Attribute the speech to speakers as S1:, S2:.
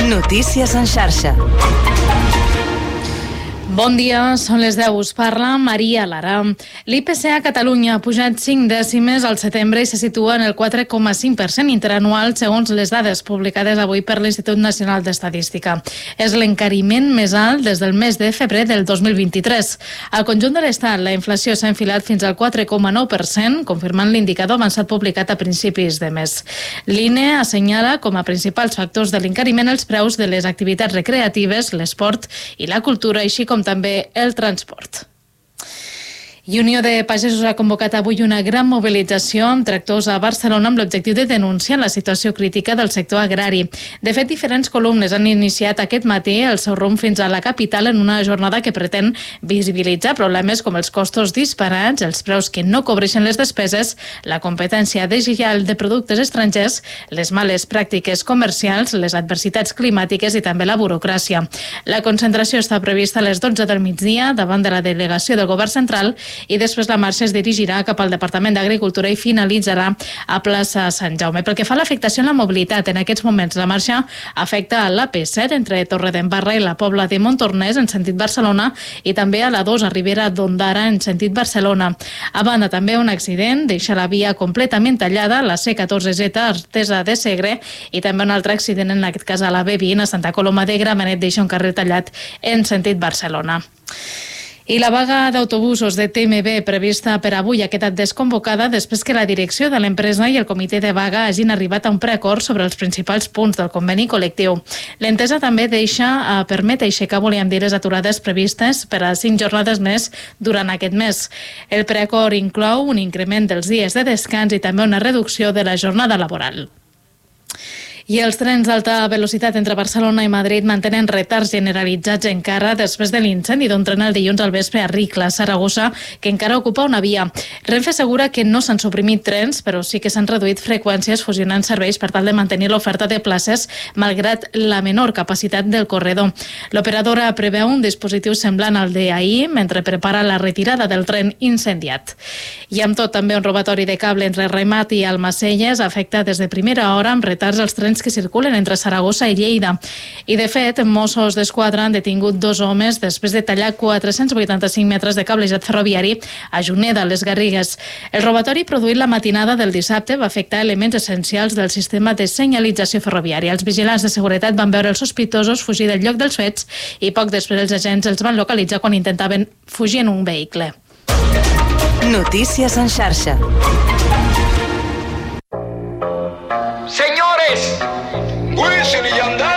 S1: Notícies en xarxa.
S2: Bon dia, són les 10. Us parla Maria Lara. L'IPC a Catalunya ha pujat 5 dècimes al setembre i se situa en el 4,5% interanual segons les dades publicades avui per l'Institut Nacional d'Estadística. És l'encariment més alt des del mes de febrer del 2023. Al conjunt de l'Estat, la inflació s'ha enfilat fins al 4,9%, confirmant l'indicador avançat publicat a principis de mes. L'INE assenyala com a principals factors de l'encariment els preus de les activitats recreatives, l'esport i la cultura, així com també el transport. I Unió de Pagesos ha convocat avui una gran mobilització amb tractors a Barcelona amb l'objectiu de denunciar la situació crítica del sector agrari. De fet, diferents columnes han iniciat aquest matí el seu rumb fins a la capital en una jornada que pretén visibilitzar problemes com els costos disparats, els preus que no cobreixen les despeses, la competència deslleial de productes estrangers, les males pràctiques comercials, les adversitats climàtiques i també la burocràcia. La concentració està prevista a les 12 del migdia davant de la delegació del Govern Central i després la marxa es dirigirà cap al Departament d'Agricultura i finalitzarà a plaça Sant Jaume. Pel que fa a l'afectació en la mobilitat, en aquests moments la marxa afecta a l'AP7 entre Torredembarra i la Pobla de Montornès en sentit Barcelona i també a la 2 a Ribera d'Ondara en sentit Barcelona. A banda, també un accident deixa la via completament tallada, la C14Z Artesa de Segre, i també un altre accident, en aquest cas a la B20 a Santa Coloma de Gramenet, deixa un carrer tallat en sentit Barcelona. I la vaga d'autobusos de TMB prevista per avui ha quedat desconvocada després que la direcció de l'empresa i el comitè de vaga hagin arribat a un preacord sobre els principals punts del conveni col·lectiu. L'entesa també permet aixecar, volíem dir, les aturades previstes per a 5 jornades més durant aquest mes. El preacord inclou un increment dels dies de descans i també una reducció de la jornada laboral. I els trens d'alta velocitat entre Barcelona i Madrid mantenen retards generalitzats encara després de l'incendi d'un tren el dilluns al vespre a Ricla, Saragossa, que encara ocupa una via. Renfe assegura que no s'han suprimit trens, però sí que s'han reduït freqüències fusionant serveis per tal de mantenir l'oferta de places malgrat la menor capacitat del corredor. L'operadora preveu un dispositiu semblant al d'ahir mentre prepara la retirada del tren incendiat. I amb tot, també un robatori de cable entre Remat i Almacelles afecta des de primera hora amb retards als trens que circulen entre Saragossa i Lleida. I de fet, Mossos d'Esquadra han detingut 2 homes després de tallar 485 metres de cablejat ferroviari a Juneda, les Garrigues. El robatori produït la matinada del dissabte va afectar elements essencials del sistema de senyalització ferroviària. Els vigilants de seguretat van veure els sospitosos fugir del lloc dels fets i poc després els agents els van localitzar quan intentaven fugir en un vehicle.
S1: Notícies en xarxa.
S3: Señores, Wisin y Yandel.